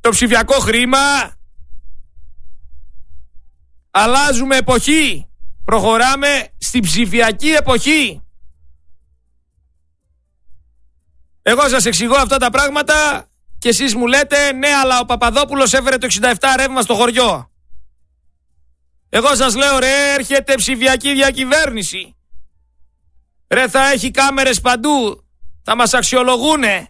το ψηφιακό χρήμα. Αλλάζουμε εποχή. Προχωράμε στην ψηφιακή εποχή. Εγώ σας εξηγώ αυτά τα πράγματα και εσείς μου λέτε ναι, αλλά ο Παπαδόπουλος έφερε το 67 ρεύμα στο χωριό. Εγώ σας λέω ρε, έρχεται ψηφιακή διακυβέρνηση. Ρε, θα έχει κάμερες παντού. Θα μας αξιολογούνε.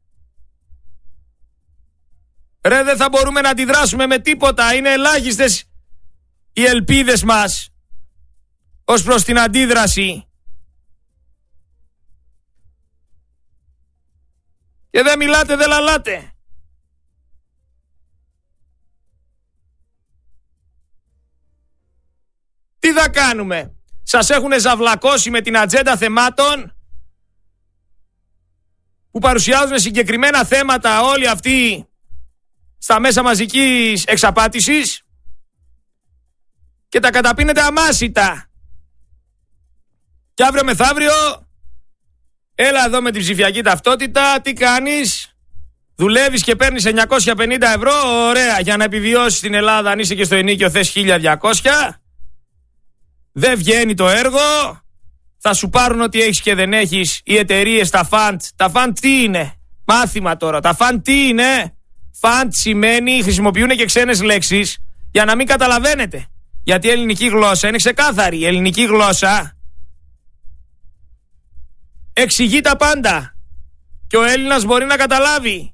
Ρε, δεν θα μπορούμε να αντιδράσουμε με τίποτα. Είναι ελάχιστες οι ελπίδες μας ως προς την αντίδραση. Και δεν μιλάτε, δεν λαλάτε. Τι θα κάνουμε? Σας έχουνε ζαυλακώσει με την ατζέντα θεμάτων που παρουσιάζουν συγκεκριμένα θέματα όλοι αυτοί στα μέσα μαζικής εξαπάτησης και τα καταπίνετε αμάσιτα. Και αύριο μεθαύριο έλα εδώ με την ψηφιακή ταυτότητα. Τι κάνεις? Δουλεύεις και παίρνεις 950 ευρώ. Ωραία, για να επιβιώσεις στην Ελλάδα. Αν είσαι και στο ενίκιο θες 1200. Δεν βγαίνει το έργο. Θα σου πάρουν ό,τι έχεις και δεν έχεις οι εταιρείες, τα φαντ. Τα φαντ τι είναι? Μάθημα τώρα. Τα φαντ τι είναι? Φαντ σημαίνει, χρησιμοποιούν και ξένες λέξεις για να μην καταλαβαίνετε. Γιατί η ελληνική γλώσσα είναι ξεκάθαρη. Η ελληνική γλώσσα εξηγεί τα πάντα και ο Έλληνας μπορεί να καταλάβει.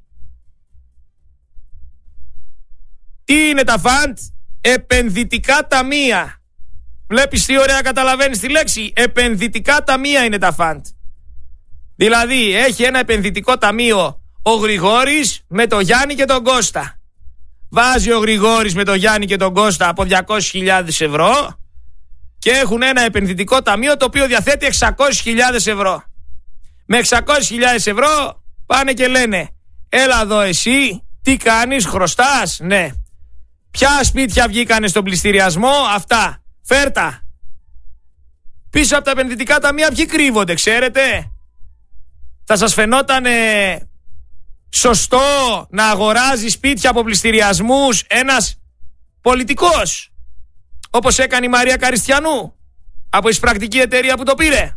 Τι είναι τα φαντ? Επενδυτικά ταμεία. Βλέπεις τι ωραία καταλαβαίνεις τη λέξη? Επενδυτικά ταμεία είναι τα φαντ. Δηλαδή έχει ένα επενδυτικό ταμείο ο Γρηγόρης με τον Γιάννη και τον Κώστα. Βάζει ο Γρηγόρης με τον Γιάννη και τον Κώστα από 200.000 ευρώ και έχουν ένα επενδυτικό ταμείο το οποίο διαθέτει 600.000 ευρώ. Με 600.000 ευρώ πάνε και λένε έλα εδώ εσύ, τι κάνεις, χρωστάς? Ναι. Ποια σπίτια βγήκανε στον πληστηριασμό? Αυτά. Φέρτα. Πίσω από τα επενδυτικά ταμεία ποιοι κρύβονται, ξέρετε? Θα σας φαινότανε σωστό να αγοράζει σπίτια από πληστηριασμούς ένας πολιτικός, όπως έκανε η Μαρία Καριστιανού από εισπρακτική εταιρεία που το πήρε?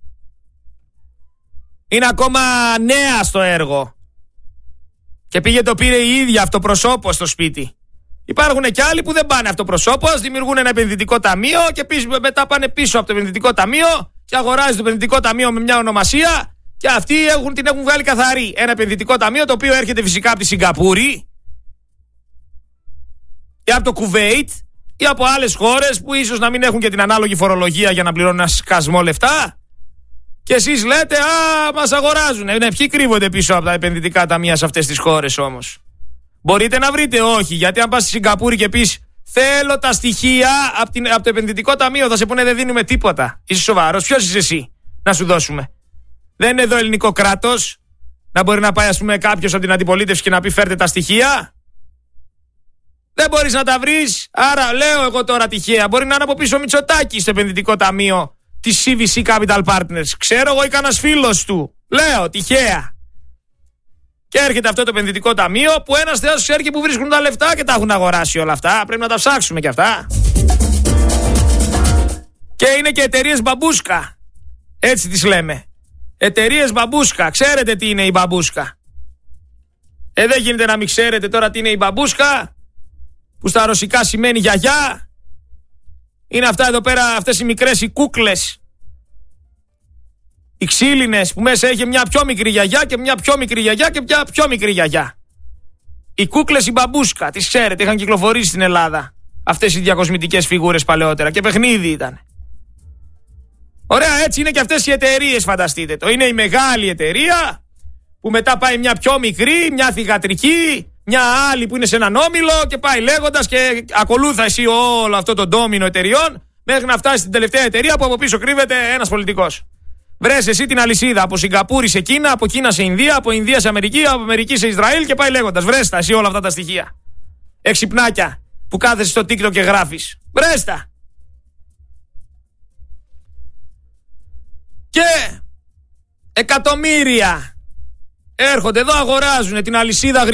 Είναι ακόμα νέα στο έργο και πήγε το πήρε η ίδια αυτοπροσώπως στο σπίτι. Υπάρχουν και άλλοι που δεν πάνε αυτοπροσώπως, δημιουργούν ένα επενδυτικό ταμείο και μετά πάνε πίσω από το επενδυτικό ταμείο και αγοράζει το επενδυτικό ταμείο με μια ονομασία και αυτοί την έχουν βγάλει καθαρή. Ένα επενδυτικό ταμείο το οποίο έρχεται φυσικά από τη Σιγκαπούρη ή από το Κουβέιτ ή από άλλες χώρες που ίσως να μην έχουν και την ανάλογη φορολογία για να πληρώνουν ένα σκασμό λεφτά. Και εσείς λέτε μας αγοράζουν. Ναι, ποιοι κρύβονται πίσω από τα επενδυτικά ταμεία σε αυτές τις χώρες όμως? Μπορείτε να βρείτε? Όχι, γιατί αν πας στη Σιγκαπούρη και πεις θέλω τα στοιχεία από το επενδυτικό ταμείο, θα σε πούνε δεν δίνουμε τίποτα. Είσαι σοβαρός? Ποιος είσαι εσύ να σου δώσουμε? Δεν είναι εδώ ελληνικό κράτος να μπορεί να πάει ας πούμε κάποιος από την αντιπολίτευση και να πει φέρτε τα στοιχεία. Δεν μπορείς να τα βρεις. Άρα λέω εγώ τώρα τυχαία, μπορεί να είναι από πίσω Μητσοτάκη στο επενδυτικό ταμείο της CVC Capital Partners. Ξέρω εγώ ή κανένας φίλος του. Λέω τυχαία. Και έρχεται αυτό το επενδυτικό ταμείο που ένας θεός ξέρει και που βρίσκουν τα λεφτά και τα έχουν αγοράσει όλα αυτά. Πρέπει να τα ψάξουμε κι αυτά. Και είναι και εταιρείες μπαμπούσκα. Έτσι τις λέμε. Εταιρείες μπαμπούσκα. Ξέρετε τι είναι η μπαμπούσκα? Δεν γίνεται να μην ξέρετε τώρα τι είναι η μπαμπούσκα, που στα ρωσικά σημαίνει γιαγιά. Είναι αυτά εδώ πέρα, αυτές οι μικρές οι κούκλες, οι ξύλινες που μέσα έχει μια πιο μικρή γιαγιά και μια πιο μικρή γιαγιά και μια πιο μικρή γιαγιά. Οι κούκλες η μπαμπούσκα, τις ξέρετε, είχαν κυκλοφορήσει στην Ελλάδα αυτές οι διακοσμητικές φιγούρες παλαιότερα και παιχνίδι ήταν. Ωραία, έτσι είναι και αυτές οι εταιρείες, φανταστείτε το. Είναι η μεγάλη εταιρεία που μετά πάει μια πιο μικρή, μια θυγατρική, μια άλλη που είναι σε έναν όμιλο και πάει λέγοντας και ακολούθα εσύ όλο αυτό το ντόμινο εταιρεών μέχρι να φτάσει στην τελευταία εταιρεία που από πίσω κρύβεται ένας πολιτικός. Βρες εσύ την αλυσίδα από Σιγκαπούρη σε Κίνα, από Κίνα σε Ινδία, από Ινδία σε Αμερική, από Αμερική σε Ισραήλ και πάει λέγοντας. Βρες τα εσύ όλα αυτά τα στοιχεία. Εξυπνάκια που κάθεσαι στο TikTok και γράφεις. Βρες τα. Και εκατομμύρια έρχονται εδώ, αγοράζουν την αλυσίδα